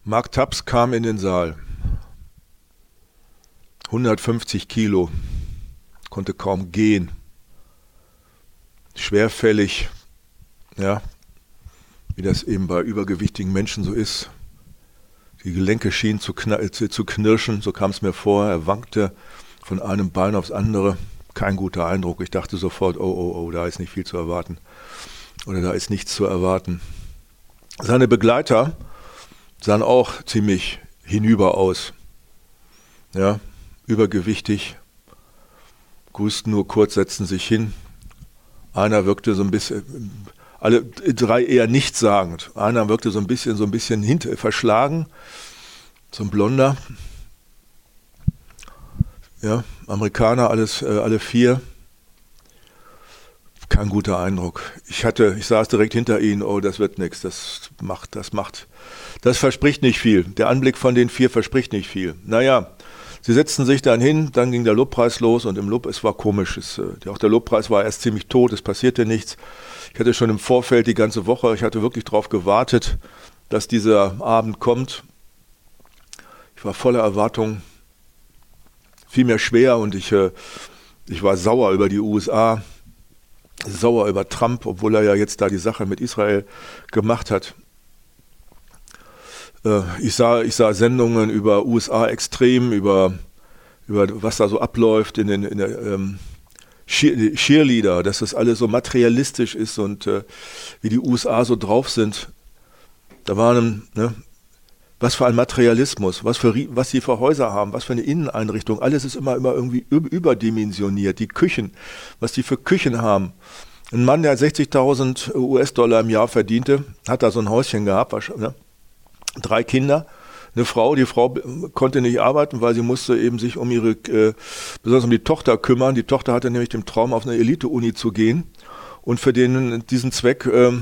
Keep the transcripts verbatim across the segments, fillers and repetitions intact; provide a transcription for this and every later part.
Mark Taps kam in den Saal. hundertfünfzig Kilo, konnte kaum gehen. Schwerfällig, ja, wie das eben bei übergewichtigen Menschen so ist. Die Gelenke schienen zu, kn- zu knirschen, so kam es mir vor. Er wankte von einem Bein aufs andere. Kein guter Eindruck. Ich dachte sofort, oh, oh, oh, da ist nicht viel zu erwarten. Oder da ist nichts zu erwarten. Seine Begleiter sahen auch ziemlich hinüber aus. Ja, übergewichtig, grüßten nur kurz, setzten sich hin. Einer wirkte so ein bisschen, alle drei eher nichtssagend. Einer wirkte so ein bisschen, so ein bisschen hinter, verschlagen, so ein Blonder. Ja, Amerikaner, alles, äh, alle vier. Kein guter Eindruck. Ich hatte, ich saß direkt hinter ihnen, oh, das wird nichts, das macht, das macht, das verspricht nicht viel. Der Anblick von den vier verspricht nicht viel. Naja, sie setzten sich dann hin, dann ging der Lobpreis los und im Lob, es war komisch, es, äh, auch der Lobpreis war erst ziemlich tot, es passierte nichts. Ich hatte schon im Vorfeld die ganze Woche, ich hatte wirklich darauf gewartet, dass dieser Abend kommt. Ich war voller Erwartung, fiel mir schwer und ich, äh, ich war sauer über die U S A, sauer über Trump, obwohl er ja jetzt da die Sache mit Israel gemacht hat. Äh, ich sah, ich sah Sendungen über U S A extrem, über, über was da so abläuft in den in der, ähm, Cheer- Cheerleader, dass das alles so materialistisch ist und äh, wie die U S A so drauf sind. Da waren, ne, was für ein Materialismus, was für was sie für Häuser haben, was für eine Inneneinrichtung. Alles ist immer, immer irgendwie überdimensioniert. Die Küchen, was die für Küchen haben. Ein Mann, der sechzigtausend U S-Dollar im Jahr verdiente, hat da so ein Häuschen gehabt, ne? Drei Kinder. Eine Frau, die Frau konnte nicht arbeiten, weil sie musste eben sich um ihre, äh, besonders um die Tochter kümmern. Die Tochter hatte nämlich den Traum, auf eine Elite-Uni zu gehen. Und für den, diesen Zweck äh,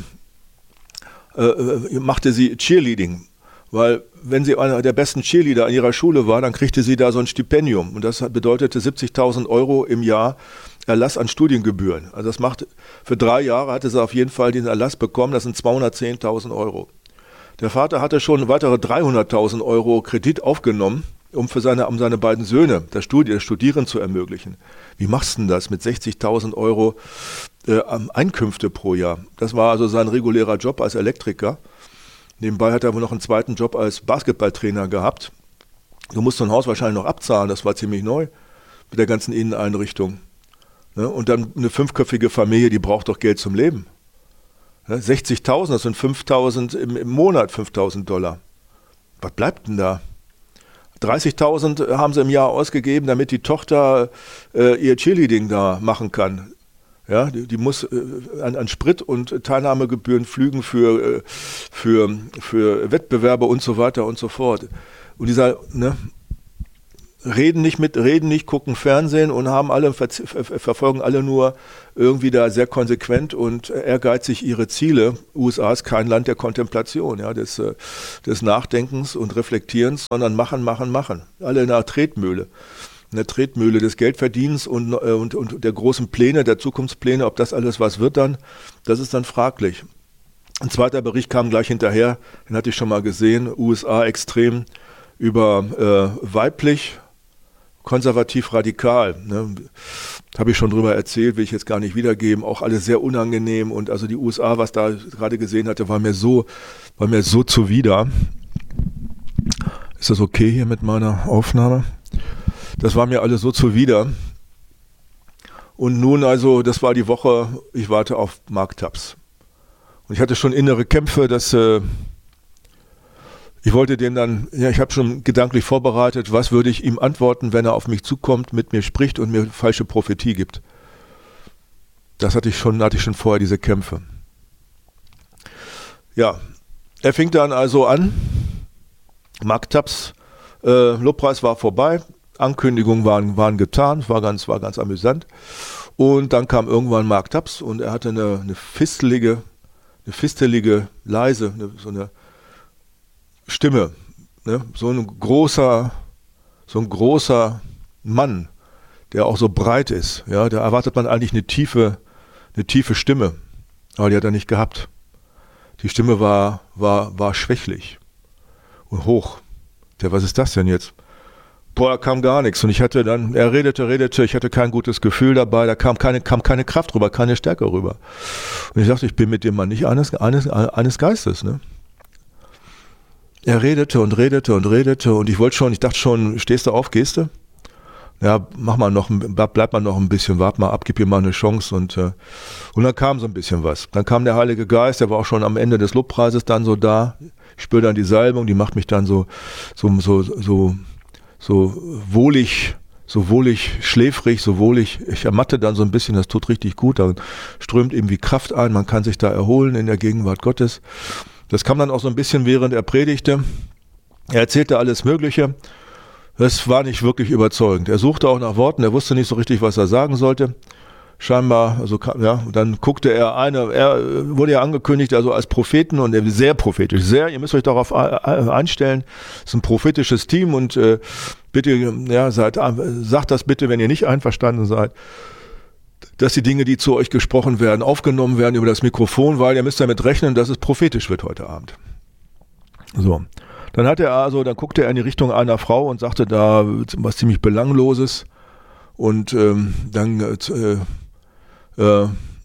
äh, machte sie Cheerleading. Weil wenn sie einer der besten Cheerleader an ihrer Schule war, dann kriegte sie da so ein Stipendium. Und das bedeutete siebzigtausend Euro im Jahr Erlass an Studiengebühren. Also das macht, für drei Jahre hatte sie auf jeden Fall den Erlass bekommen, das sind zweihundertzehntausend Euro. Der Vater hatte schon weitere dreihunderttausend Euro Kredit aufgenommen, um für seine, um seine beiden Söhne das, Studi- das Studieren zu ermöglichen. Wie machst du denn das mit sechzigtausend Euro äh, Einkünfte pro Jahr? Das war also sein regulärer Job als Elektriker. Nebenbei hat er wohl noch einen zweiten Job als Basketballtrainer gehabt. Du musst so ein Haus wahrscheinlich noch abzahlen, das war ziemlich neu mit der ganzen Inneneinrichtung. Ne? Und dann eine fünfköpfige Familie, die braucht doch Geld zum Leben. Ne? sechzigtausend, das sind fünftausend im, im Monat, fünftausend Dollar. Was bleibt denn da? dreißigtausend haben sie im Jahr ausgegeben, damit die Tochter äh, ihr Cheerleading da machen kann. Ja, die, die muss äh, an, an Sprit und Teilnahmegebühren, Flügen für, äh, für, für Wettbewerbe und so weiter und so fort. Und dieser, ne, reden nicht mit, reden nicht, gucken Fernsehen und haben alle, ver, ver, verfolgen alle nur irgendwie da sehr konsequent und ehrgeizig ihre Ziele. U S A ist kein Land der Kontemplation, ja, des, des Nachdenkens und Reflektierens, sondern machen, machen, machen. Alle in einer Tretmühle. In der Tretmühle des Geldverdienens und, und, und der großen Pläne, der Zukunftspläne, ob das alles was wird dann, das ist dann fraglich. Ein zweiter Bericht kam gleich hinterher, den hatte ich schon mal gesehen, U S A extrem über äh, weiblich, konservativ-radikal. Ne? Habe ich schon drüber erzählt, will ich jetzt gar nicht wiedergeben, auch alles sehr unangenehm und also die U S A, was da gerade gesehen hatte, war mir so, war mir so zuwider. Ist das okay hier mit meiner Aufnahme? Das war mir alles so zuwider. Und nun also, das war die Woche, ich warte auf Mark Taps. Und ich hatte schon innere Kämpfe, dass äh, ich wollte den dann, ja, ich habe schon gedanklich vorbereitet, was würde ich ihm antworten, wenn er auf mich zukommt, mit mir spricht und mir falsche Prophetie gibt. Das hatte ich schon, hatte ich schon vorher, diese Kämpfe. Ja, er fing dann also an, Mark Taps, äh, Lobpreis war vorbei, Ankündigungen waren, waren getan, war ganz, war ganz amüsant. Und dann kam irgendwann Mark Taps und er hatte eine, eine fistelige, eine fistelige, leise, eine, so eine Stimme, ne? So ein großer, so ein großer Mann, der auch so breit ist, ja, da erwartet man eigentlich eine tiefe, eine tiefe Stimme, aber die hat er nicht gehabt. Die Stimme war, war, war schwächlich. und hoch. Der, was ist das denn jetzt? Boah, da kam gar nichts. Und ich hatte dann, er redete, redete, ich hatte kein gutes Gefühl dabei, da kam keine, kam keine Kraft rüber, keine Stärke rüber. Und ich dachte, ich bin mit dem Mann nicht eines, eines, eines Geistes, ne? Er redete und redete und redete und ich wollte schon, ich dachte schon, stehst du auf, gehst du? Ja, mach mal noch, bleib mal noch ein bisschen, wart mal ab, gib ihm mal eine Chance und, äh, und dann kam so ein bisschen was. Dann kam der Heilige Geist, der war auch schon am Ende des Lobpreises dann so da. Ich spüre dann die Salbung, die macht mich dann so, so, so, so, so wohlig, so wohlig schläfrig, so wohlig, ich ermatte dann so ein bisschen, das tut richtig gut, dann strömt irgendwie Kraft ein, man kann sich da erholen in der Gegenwart Gottes. Das kam dann auch so ein bisschen, während er predigte. Er erzählte alles Mögliche. Das war nicht wirklich überzeugend. Er suchte auch nach Worten, er wusste nicht so richtig, was er sagen sollte. Scheinbar, also ja, dann guckte er eine, er wurde ja angekündigt, also als Propheten und er sehr prophetisch, sehr, ihr müsst euch darauf einstellen, es ist ein prophetisches Team und äh, bitte, ja, seid, sagt das bitte, wenn ihr nicht einverstanden seid, dass die Dinge, die zu euch gesprochen werden, aufgenommen werden über das Mikrofon, weil ihr müsst damit rechnen, dass es prophetisch wird heute Abend. So. Dann hat er also, dann guckte er in die Richtung einer Frau und sagte da was ziemlich Belangloses und ähm, dann äh, äh,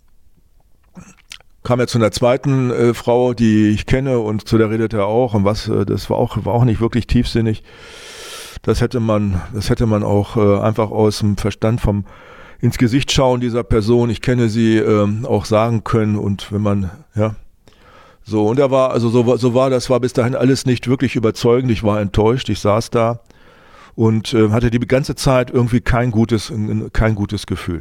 kam er zu einer zweiten äh, Frau, die ich kenne und zu der redete er auch und was, äh, das war auch, war auch nicht wirklich tiefsinnig. Das hätte man, das hätte man auch äh, einfach aus dem Verstand vom ins Gesicht schauen dieser Person, ich kenne sie, ähm, auch sagen können und wenn man, ja, so, und er war, also so, so war das, war bis dahin alles nicht wirklich überzeugend, ich war enttäuscht, ich saß da und äh, hatte die ganze Zeit irgendwie kein gutes, kein gutes Gefühl.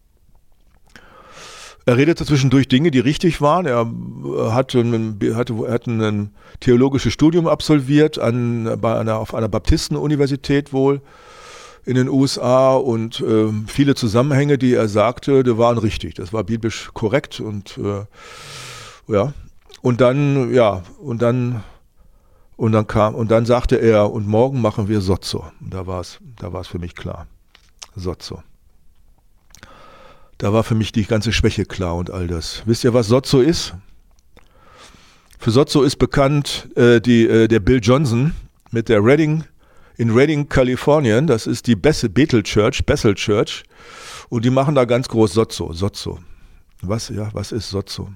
Er redete zwischendurch Dinge, die richtig waren, er hatte ein, hatte, hatte ein theologisches Studium absolviert an, bei einer, auf einer Baptistenuniversität wohl in den U S A und äh, viele Zusammenhänge, die er sagte, die waren richtig, das war biblisch korrekt und äh, ja, und dann, ja, und dann, und dann kam, und dann sagte er, und morgen machen wir Sozo. Und da war es, da war es für mich klar. Sozo. Da war für mich die ganze Schwäche klar und all das. Wisst ihr, was Sozo ist? Für Sozo ist bekannt äh, die, äh, der Bill Johnson mit der Redding, in Redding, Kalifornien, das ist die Bethel Church, Bethel Church, und die machen da ganz groß Sozo, Sozo. Was, ja, was ist Sozo?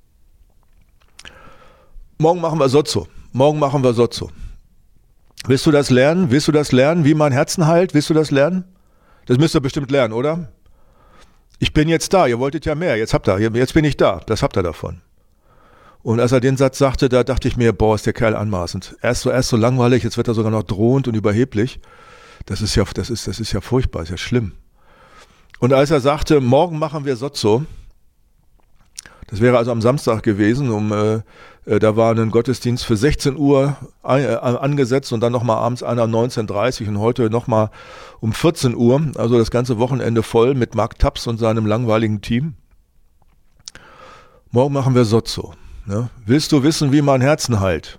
Morgen machen wir Sozo. Morgen machen wir Sozo. Willst du das lernen? Willst du das lernen, wie man Herzen heilt? Willst du das lernen? Das müsst ihr bestimmt lernen, oder? Ich bin jetzt da. Ihr wolltet ja mehr. Jetzt habt ihr. Jetzt bin ich da. Das habt ihr davon. Und als er den Satz sagte, da dachte ich mir, boah, ist der Kerl anmaßend. Er ist so, er ist so langweilig, jetzt wird er sogar noch drohend und überheblich. Das ist ja, das ist, das ist ja furchtbar, ist ja schlimm. Und als er sagte, morgen machen wir Sozo, das wäre also am Samstag gewesen, um, äh, äh, da war ein Gottesdienst für sechzehn Uhr ein, äh, angesetzt und dann nochmal abends einer um neunzehn Uhr dreißig und heute nochmal um vierzehn Uhr, also das ganze Wochenende voll mit Mark Taps und seinem langweiligen Team. Morgen machen wir Sozo. Ne? Willst du wissen, wie man Herzen heilt?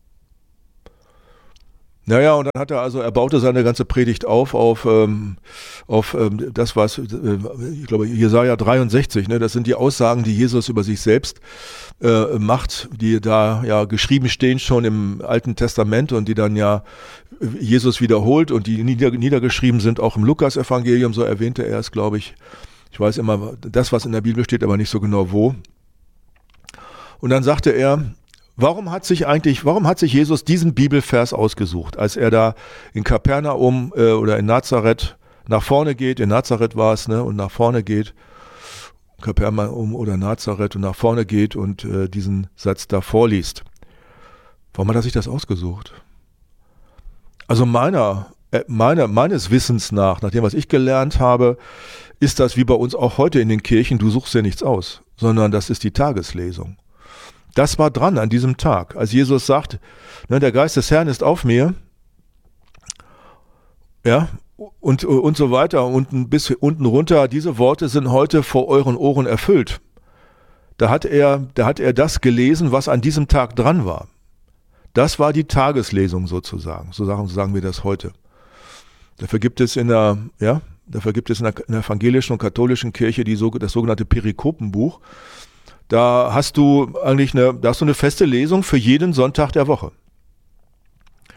Naja, und dann hat er also, er baute seine ganze Predigt auf, auf, ähm, auf ähm, das, was, äh, ich glaube, Jesaja dreiundsechzig, ne, das sind die Aussagen, die Jesus über sich selbst äh, macht, die da ja geschrieben stehen schon im Alten Testament und die dann ja Jesus wiederholt und die nieder, niedergeschrieben sind auch im Lukas-Evangelium, so erwähnte er es, glaube ich. Ich weiß immer das, was in der Bibel steht, aber nicht so genau wo. Und dann sagte er, Warum hat sich eigentlich, warum hat sich Jesus diesen Bibelvers ausgesucht, als er da in Kapernaum äh, oder in Nazareth nach vorne geht, in Nazareth war es, ne, und nach vorne geht, Kapernaum oder Nazareth und nach vorne geht und äh, diesen Satz da vorliest. Warum hat er sich das ausgesucht? Also meiner, äh, meiner, meines Wissens nach, nach dem, was ich gelernt habe, ist das wie bei uns auch heute in den Kirchen, du suchst ja nichts aus, sondern das ist die Tageslesung. Das war dran an diesem Tag, als Jesus sagt, ne, der Geist des Herrn ist auf mir, ja, und, und so weiter, und bis unten runter, diese Worte sind heute vor euren Ohren erfüllt. Da hat er, da hat er das gelesen, was an diesem Tag dran war. Das war die Tageslesung sozusagen, so sagen, so sagen wir das heute. Dafür gibt es in der, ja, dafür gibt es in der, in der evangelischen und katholischen Kirche die, das sogenannte Perikopenbuch. Da hast du eigentlich eine, da hast du eine feste Lesung für jeden Sonntag der Woche.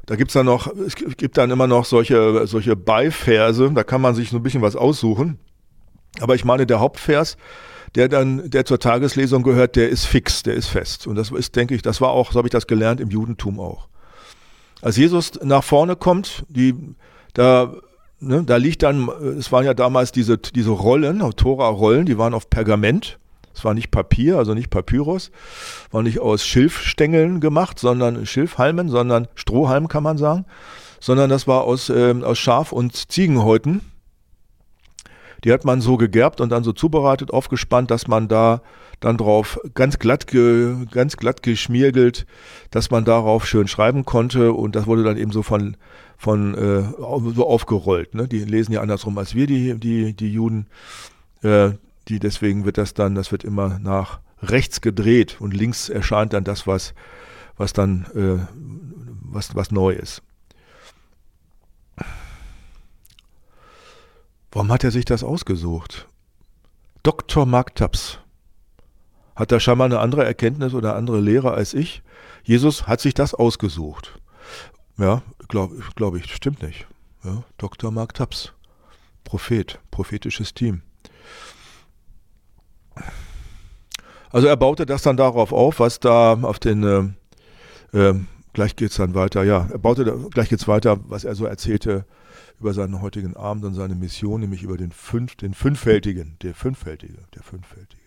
Da gibt's dann noch, es gibt dann immer noch solche, solche Beiverse, da kann man sich so ein bisschen was aussuchen. Aber ich meine, der Hauptvers, der dann, der zur Tageslesung gehört, der ist fix, der ist fest. Und das ist, denke ich, das war auch, so habe ich das gelernt, im Judentum auch. Als Jesus nach vorne kommt, die, da, ne, da liegt dann, es waren ja damals diese, diese Rollen, Tora-Rollen, die waren auf Pergament. Es war nicht Papier, also nicht Papyrus, war nicht aus Schilfstängeln gemacht, sondern Schilfhalmen, sondern Strohhalm kann man sagen, sondern das war aus, äh, aus Schaf- und Ziegenhäuten. Die hat man so gegerbt und dann so zubereitet, aufgespannt, dass man da dann drauf ganz glatt, ge, ganz glatt geschmiergelt, dass man darauf schön schreiben konnte und das wurde dann eben so von, von äh, so aufgerollt. Ne? Die lesen ja andersrum als wir, die, die, die Juden. Äh, Die, deswegen wird das dann, das wird immer nach rechts gedreht und links erscheint dann das, was, was dann, äh, was, was neu ist. Warum hat er sich das ausgesucht? Doktor Mark Taps hat da scheinbar eine andere Erkenntnis oder andere Lehre als ich. Jesus hat sich das ausgesucht. Ja, glaube glaub ich, stimmt nicht. Ja, Doktor Mark Taps, Prophet, prophetisches Team. Also er baute das dann darauf auf, was da auf den, äh, äh, gleich geht's dann weiter, ja, er baute, da, gleich geht's weiter, was er so erzählte über seinen heutigen Abend und seine Mission, nämlich über den fünf, den fünffältigen, der fünffältige, der fünffältige.